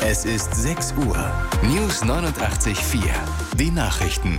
Es ist 6 Uhr. News 89.4. Die Nachrichten.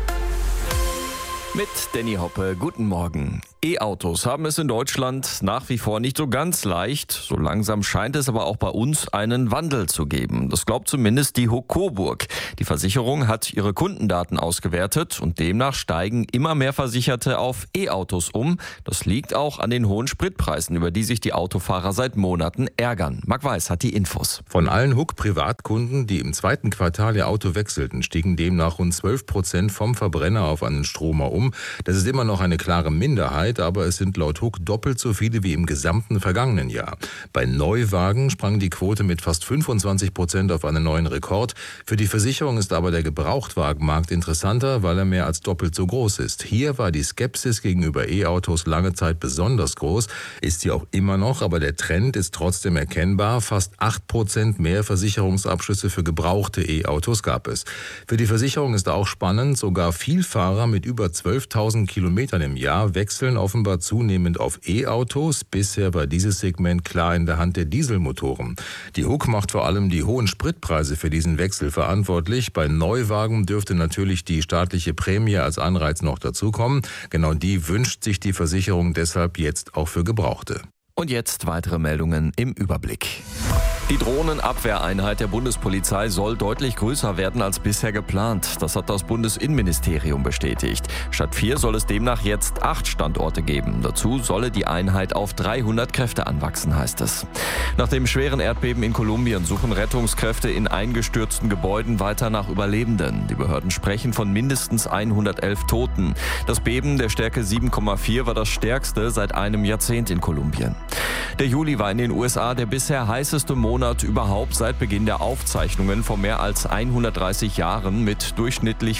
Mit Danny Hoppe, guten Morgen. E-Autos haben es in Deutschland nach wie vor nicht so ganz leicht. So langsam scheint es aber auch bei uns einen Wandel zu geben. Das glaubt zumindest die HUK Coburg. Die Versicherung hat ihre Kundendaten ausgewertet und demnach steigen immer mehr Versicherte auf E-Autos um. Das liegt auch an den hohen Spritpreisen, über die sich die Autofahrer seit Monaten ärgern. Marc Weiß hat die Infos. Von allen HUK-Privatkunden, die im zweiten Quartal ihr Auto wechselten, stiegen demnach rund 12% vom Verbrenner auf einen Stromer um. Das ist immer noch eine klare Minderheit, aber es sind laut HUK doppelt so viele wie im gesamten vergangenen Jahr. Bei Neuwagen sprang die Quote mit fast 25% auf einen neuen Rekord. Für die Versicherung ist aber der Gebrauchtwagenmarkt interessanter, weil er mehr als doppelt so groß ist. Hier war die Skepsis gegenüber E-Autos lange Zeit besonders groß, ist sie auch immer noch, aber der Trend ist trotzdem erkennbar. Fast 8% mehr Versicherungsabschlüsse für gebrauchte E-Autos gab es. Für die Versicherung ist auch spannend, sogar Vielfahrer mit über 12.000 Kilometern im Jahr wechseln offenbar zunehmend auf E-Autos. Bisher war dieses Segment klar in der Hand der Dieselmotoren. Die HUK macht vor allem die hohen Spritpreise für diesen Wechsel verantwortlich. Bei Neuwagen dürfte natürlich die staatliche Prämie als Anreiz noch dazukommen. Genau die wünscht sich die Versicherung deshalb jetzt auch für Gebrauchte. Und jetzt weitere Meldungen im Überblick. Die Drohnenabwehreinheit der Bundespolizei soll deutlich größer werden als bisher geplant. Das hat das Bundesinnenministerium bestätigt. Statt 4 soll es demnach jetzt 8 Standorte geben. Dazu solle die Einheit auf 300 Kräfte anwachsen, heißt es. Nach dem schweren Erdbeben in Kolumbien suchen Rettungskräfte in eingestürzten Gebäuden weiter nach Überlebenden. Die Behörden sprechen von mindestens 111 Toten. Das Beben der Stärke 7,4 war das stärkste seit einem Jahrzehnt in Kolumbien. Der Juli war in den USA der bisher heißeste Monat überhaupt seit Beginn der Aufzeichnungen vor mehr als 130 Jahren mit durchschnittlich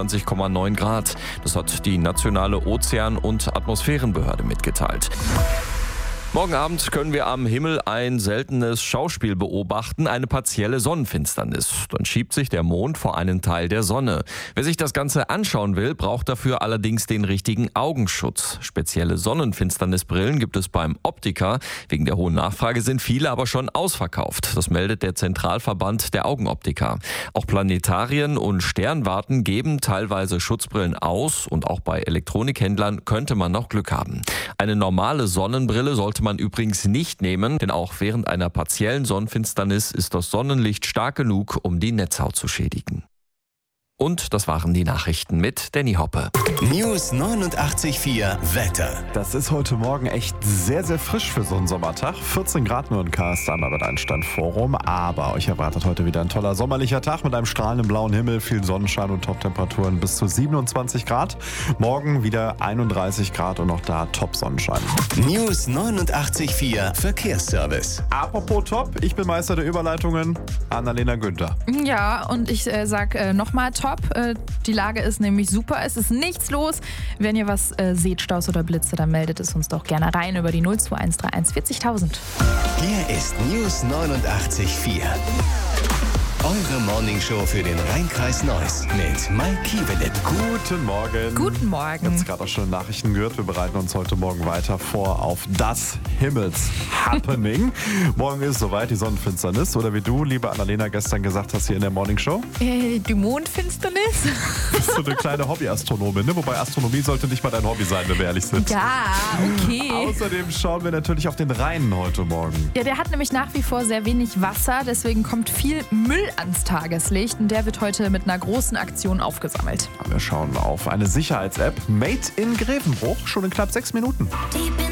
24,9 Grad. Das hat die nationale Ozean- und Atmosphärenbehörde mitgeteilt. Morgen Abend können wir am Himmel ein seltenes Schauspiel beobachten, eine partielle Sonnenfinsternis. Dann schiebt sich der Mond vor einen Teil der Sonne. Wer sich das Ganze anschauen will, braucht dafür allerdings den richtigen Augenschutz. Spezielle Sonnenfinsternisbrillen gibt es beim Optiker. Wegen der hohen Nachfrage sind viele aber schon ausverkauft. Das meldet der Zentralverband der Augenoptiker. Auch Planetarien und Sternwarten geben teilweise Schutzbrillen aus und auch bei Elektronikhändlern könnte man noch Glück haben. Eine normale Sonnenbrille sollte man übrigens nicht nehmen, denn auch während einer partiellen Sonnenfinsternis ist das Sonnenlicht stark genug, um die Netzhaut zu schädigen. Und das waren die Nachrichten mit Danny Hoppe. News 89.4 Wetter. Das ist heute Morgen echt sehr, sehr frisch für so einen Sommertag. 14 Grad nur in Karlsruhe am Albert-Einstein-Forum. Aber euch erwartet heute wieder ein toller sommerlicher Tag mit einem strahlenden blauen Himmel, viel Sonnenschein und Top-Temperaturen bis zu 27 Grad. Morgen wieder 31 Grad und auch da Top-Sonnenschein. News 89.4 Verkehrsservice. Apropos Top, ich bin Meister der Überleitungen, Annalena Günther. Ja, und ich sag nochmal Top. Die Lage ist nämlich super. Es ist nichts los. Wenn ihr was seht, Staus oder Blitze, dann meldet es uns doch gerne rein über die 02131 40.000. Hier ist News 89.4. Eure Morningshow für den Rhein-Kreis Neuss mit Mike Kievelet. Guten Morgen. Guten Morgen. Ihr habt gerade auch schon Nachrichten gehört. Wir bereiten uns heute Morgen weiter vor auf das Himmels-Happening. Morgen ist soweit die Sonnenfinsternis. Oder wie du, liebe Annalena, gestern gesagt hast hier in der Morningshow. Die Mondfinsternis? Bist du eine kleine Hobbyastronomin, ne? Wobei Astronomie sollte nicht mal dein Hobby sein, wenn wir ehrlich sind. Ja, okay. Außerdem schauen wir natürlich auf den Rhein heute Morgen. Ja, der hat nämlich nach wie vor sehr wenig Wasser. Deswegen kommt viel Müll ans Tageslicht. Und der wird heute mit einer großen Aktion aufgesammelt. Wir schauen auf eine Sicherheits-App Made in Grevenbruch. Schon in knapp 6 Minuten.